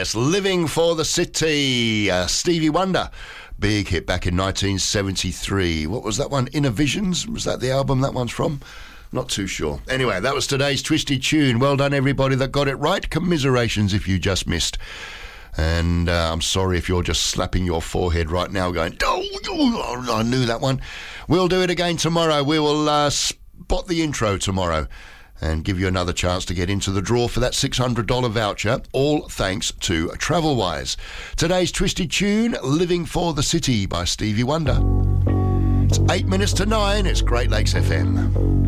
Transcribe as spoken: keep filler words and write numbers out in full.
Yes, Living for the City, uh, Stevie Wonder. Big hit back in nineteen seventy-three. What was that one? Inner Visions? Was that the album that one's from? Not too sure. Anyway, that was today's Twisty Tune. Well done, everybody that got it right. Commiserations if you just missed. And uh, I'm sorry if you're just slapping your forehead right now going, oh, oh, I knew that one. We'll do it again tomorrow. We will uh, spot the intro tomorrow and give you another chance to get into the draw for that six hundred dollars voucher, all thanks to Travelwise. Today's Twisty Tune, Living for the City by Stevie Wonder. It's eight minutes to nine. It's Great Lakes F M.